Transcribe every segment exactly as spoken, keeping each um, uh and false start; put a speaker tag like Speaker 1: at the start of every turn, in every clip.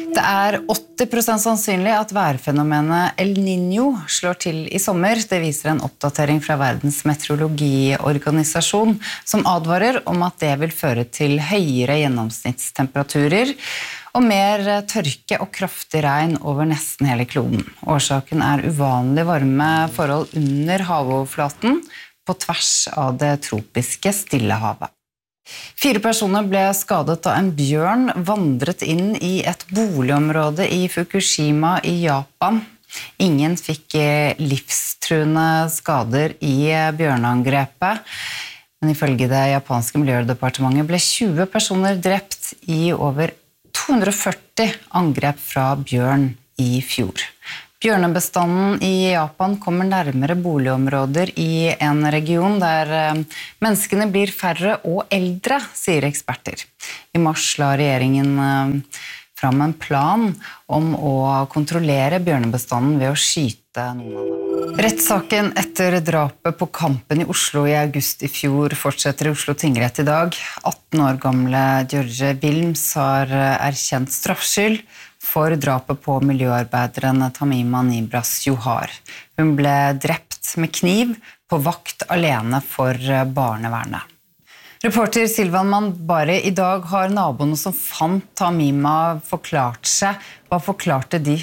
Speaker 1: Det er åtti prosent sannsynlig at værfenomenet El Niño slår til i sommer. Det viser en oppdatering fra Verdens meteorologiorganisasjon, som advarer om at det vil føre til høyere gjennomsnittstemperaturer og mer tørke og kraftig regn over nesten hele kloden. Årsaken er uvanlig varme forhold under havoverflaten på tvers av det tropiske Stillehavet. Fire personer ble skadet da en bjørn vandret inn i et boligområde i Fukushima i Japan. Ingen fikk livstruende skader i bjørneangrepet, men ifølge det japanske miljødepartementet ble tjue personer drept i over to hundre og førti angrep fra bjørn i fjor. Bjørnebestanden i Japan kommer nærmere boligområder i en region der menneskene blir færre og eldre, sier eksperter. I mars la regjeringen fram en plan om å kontrollere bjørnebestanden ved å skyte noen av dem. Rettssaken etter drapet på Kampen i Oslo i august i fjor fortsetter i Oslo tingrett i dag. atten år gamle George Wilms har erkjent straffskyld for drapet på miljøarbeideren Tamima Nibras Johar. Hun ble drept med kniv på vakt alene for barnevernet. Reporter Silvan Mandbari, i dag har naboene som fant Tamima forklart seg. Hva forklarte de?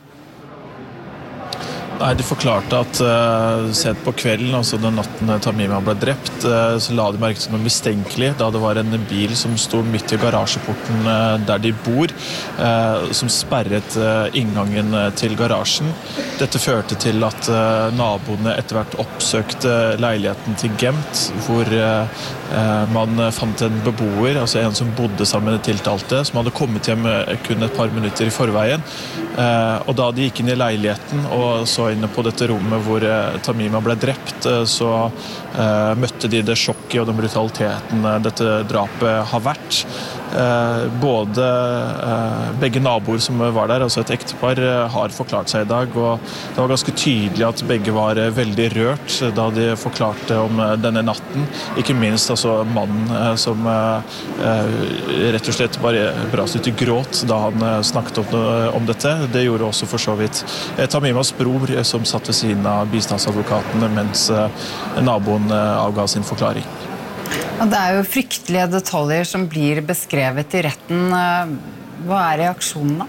Speaker 2: Nei, de forklarte at uh, sent på kvelden, altså den natten Tamima ble drept, uh, så la de merke til noe mistenkelig, da det var en bil som stod midt i garasjeporten uh, der de bor, uh, som sperret uh, inngangen uh, til garasjen. Dette førte til at uh, naboene etter hvert oppsøkte leiligheten til Gemt, hvor uh, uh, man fant en beboer, altså en som bodde sammen med det tiltalte, som hadde kommet hjem uh, kun et par minutter i forveien. Uh, og da de gikk inn i leiligheten og så inne på dette rommet hvor uh, Tamima ble drept, uh, så uh, møtte de det sjokket og den brutaliteten uh, dette drapet har vært. Uh, både uh, begge naboer som var der, altså et ektepar, uh, har forklart seg i dag, og det var ganske tydelig at begge var uh, veldig rørt da de forklarte om uh, denne natten. Ikke minst altså mannen uh, som uh, uh, rett og slett bare brast ut i gråt da han uh, snakket om, uh, om dette. Det gjorde også for så vidt uh, Tamimas bror, uh, som satt ved siden av bistandsadvokaten mens uh, naboen uh, avga sin forklaring.
Speaker 1: Og det er jo fryktelige detaljer som blir beskrevet i retten. Hva er reaksjonene?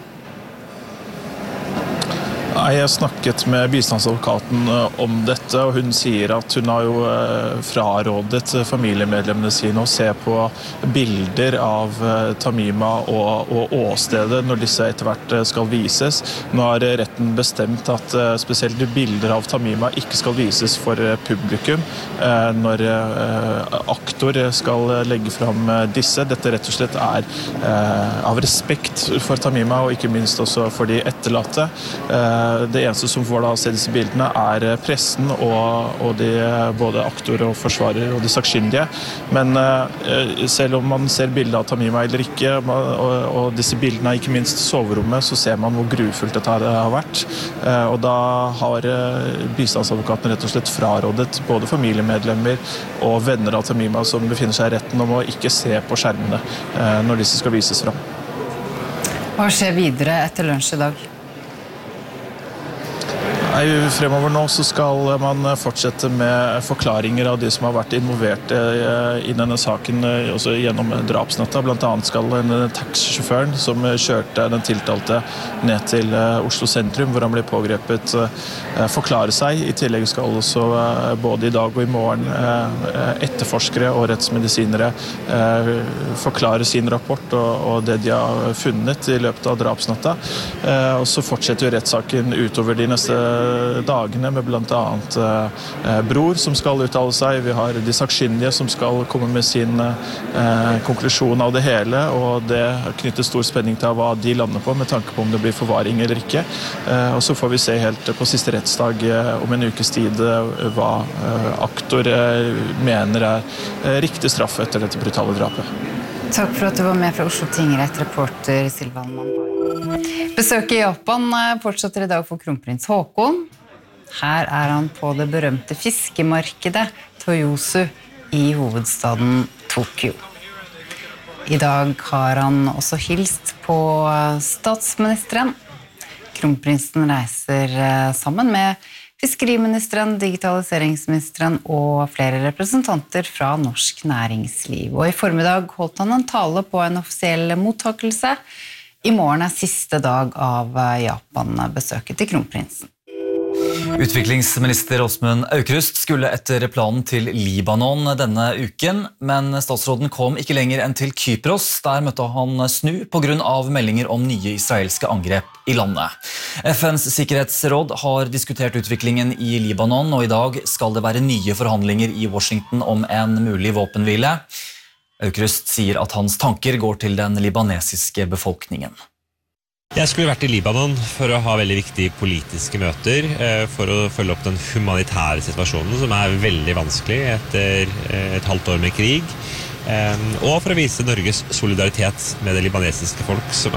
Speaker 2: Jeg snakket med bistandsadvokaten om dette, og hun sier at hun har jo frarådet familiemedlemmene sine å se på bilder av Tamima og, og åstedet når disse etter hvert skal vises. Nå har retten bestemt at spesielt bilder av Tamima ikke skal vises for publikum når aktor skal legge fram disse. Dette rett og slett er av respekt for Tamima, og ikke minst også for de etterlatte. Det eneste som får da se disse bildene er pressen og, og de, både aktor og forsvarer og de sakkyndige. Men uh, selv om man ser bilder av Tamima eller ikke, og, og disse bildene er ikke minst soverommet, så ser man hvor grufullt dette har vært. Uh, og da har uh, bistandsadvokaten rett og slett frarådet både familiemedlemmer og venner av Tamima som befinner seg i retten om å ikke se på skjermene uh, når disse skal vises fram.
Speaker 1: Hva skjer videre etter lunsj i dag?
Speaker 2: Fremover nå så skal man fortsette med forklaringer av de som har vært involvert i denne saken også gjennom drapsnatta. Blant annet skal en taxisjåføren som kjørte den tiltalte ned til Oslo sentrum, hvor han ble pågrepet, forklare seg. I tillegg skal også både i dag og i morgen etterforskere og rettsmedisinere forklare sin rapport og det de har funnet i løpet av drapsnatta. Og så fortsetter jo rettssaken utover de neste dagene med blant annet eh, bror som skal uttale seg. Vi har de sakkyndige som skal komme med sin eh, konklusjon av det hele, og det knytter stor spenning til hva de lander på med tanke på om det blir forvaring eller ikke. Eh, og så får vi se helt på siste rettsdag eh, om en ukes tid eh, hva eh, aktor eh, mener er eh, riktig straff etter dette brutale drapet.
Speaker 1: Takk for at du var med fra Oslo tingrett, reporter Silvan Mandbari. Besøket i Japan fortsetter i dag for kronprins Haakon. Her er han på det berømte fiskemarkedet Toyosu i hovedstaden Tokyo. I dag har han også hilst på statsministeren. Kronprinsen reiser sammen med fiskeriministeren, digitaliseringsministeren og flere representanter fra norsk næringsliv. Og i formiddag holdt han en tale på en offisiell mottakelse. I morgen er siste dag av Japan-besøket til kronprinsen.
Speaker 3: Utviklingsminister Åsmund Aukrust skulle etter planen til Libanon denne uken, men statsråden kom ikke lenger enn til Kypros. Der møtte han snu på grunn av meldinger om nye israelske angrep i landet. F N's sikkerhetsråd har diskutert utviklingen i Libanon, og i dag skal det være nye forhandlinger i Washington om en mulig våpenhvile. Aukrust sier at hans tanker går til den libanesiske befolkningen.
Speaker 4: Jeg skulle vært i Libanon for å ha veldig viktige politiske møter, for å følge opp den humanitære situasjonen, som er veldig vanskelig etter et halvt år med krig, og for å vise Norges solidaritet med det libanesiske folk, som